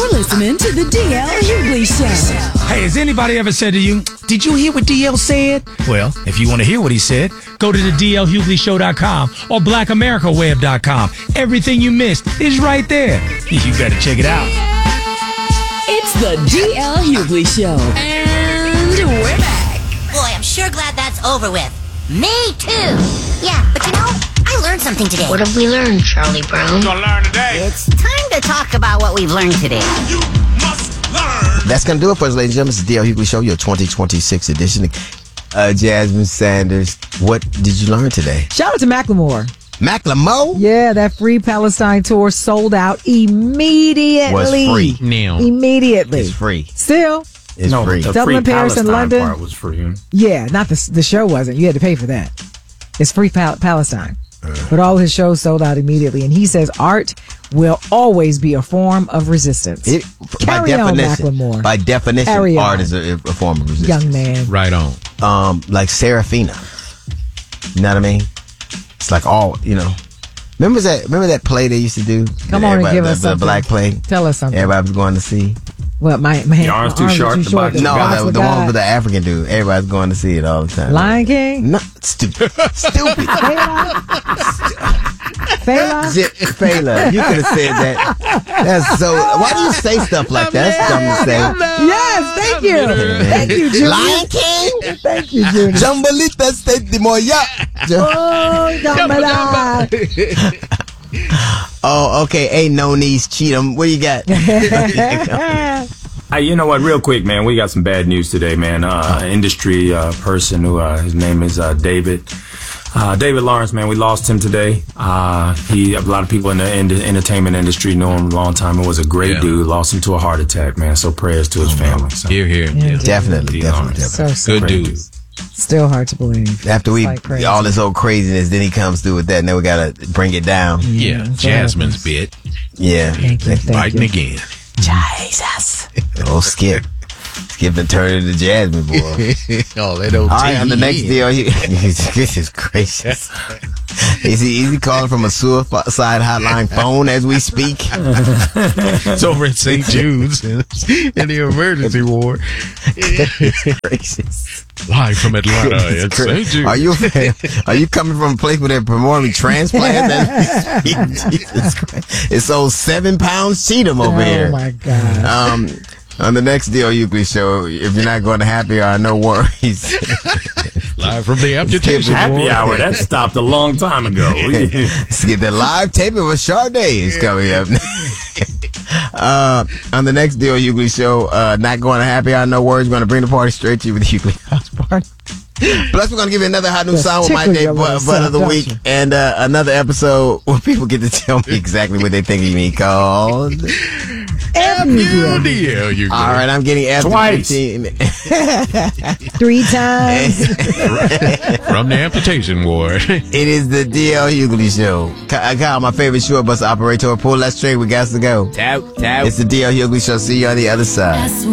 You're listening to the DL Hughley Show. Hey, has anybody ever said to you, did you hear what DL said? Well, if you want to hear what he said, go to the DLHughleyShow.com or BlackAmericaWeb.com. Everything you missed is right there. You better check it out. It's the DL Hughley Show. And we're back. Boy, I'm sure glad that's over with. Me too. Yeah, but you know, I learned something today. What have we learned, Charlie Brown? Gonna learn today. It's time to talk about what we've learned today. You must learn. That's going to do it for us, ladies and gentlemen. It's the DL Hughley Show, your 2026 edition. Jasmine Sanders, what did you learn today? Shout out to Macklemore. Macklemore? Yeah, that Free Palestine tour sold out immediately. Was free. Now. Immediately. It's free. Still. It's free. The Dublin, free Paris, and Palestine London. part was free. Yeah, not the show wasn't. You had to pay for that. It's Free Palestine. But all his shows sold out immediately. And he says art will always be a form of resistance. Carry on, Macklemore. By definition, Carry art on. is a form of resistance. Young man. Right on. Like Serafina. You know what I mean? It's like all, you know. Remember that play they used to do? Come on and give us the something. black play. Tell us something. Everybody was going to see. Well, my arms too short, the box- No, the one with the African dude. Everybody's going to see it all the time. Lion King? No, stupid. Stupid. Fela, you could have said that. That's so. Why do you say stuff like that? That's dumb to say. Yes, thank you. Thank you, Junior. Lion King. Thank you, Junior. Jambalita State de Moya. Oh, Jambalaya. Oh, okay. Ain't no knees, cheat 'em. What you got? Hey, you know what? Real quick, man, we got some bad news today, man. Industry person who his name is David. David Lawrence, man, we lost him today. A lot of people in the entertainment industry know him a long time. It was a great dude. Lost him to a heart attack, man. So prayers to his family. So. Here. Yeah, definitely. So Good dude. Still hard to believe. After we Like crazy. all this old craziness, then he comes through with that, and then we gotta bring it down. Yeah. Jasmine's bit. Yeah. Thank you. Biting again. Jesus. Oh, Skip. Skip and turn into Jasmine, boy. Oh, that old All right, on the next deal, this is gracious. Is he calling from a suicide hotline phone as we speak? It's over at St. Jude's in the emergency ward. It's gracious. Live from Atlanta at St. Jude's. Are you coming from a place where they're performing transplants? Jesus Christ. It's old 7 pounds Cheatham over here. Oh, my God. On the next DL Hughley Show, if you're not going to happy hour, no worries. Live from the amputation Happy ward. hour, that stopped a long time ago. Let's get the live taping of Sade is coming up. On the next DL Hughley Show, not going to happy hour, no worries. We're going to bring the party straight to you with the Hughley House Party. Plus, we're going to give you another hot new Just song with my tickle day your little butt of the self, week. don't you? And another episode where people get to tell me exactly what they think of me called. DL, you All right, I'm getting after Twice. 15. 3 times. From the amputation ward. It is the DL Hughley Show. Kyle, my favorite short bus operator. Pull that straight. We got to go. It's the DL Hughley Show. See you on the other side.